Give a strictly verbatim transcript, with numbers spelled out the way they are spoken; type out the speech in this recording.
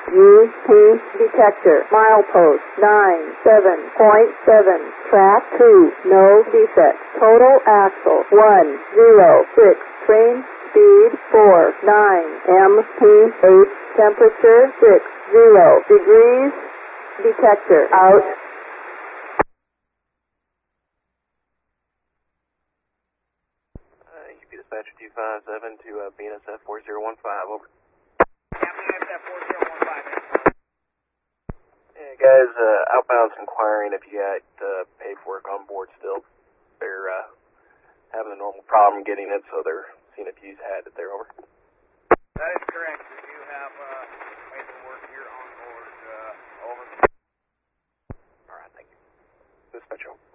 U P detector. Milepost nine seven point seven. Track two. No defects. Total axle one zero six. Train speed four nine. M P eight. Temperature six zero degrees. Detector out. Uh, U P Dispatcher two five seven to uh, B N S F four zero one five, over. Yeah, B N S F four zero one five. Yeah, guys, uh, outbound's inquiring if you got uh, paperwork on board still. They're uh, having a normal problem getting it, so they're seeing if you had it there, over. That is correct. We do have uh, paperwork here on board. Uh, over. All right, thank you. Dispatcher.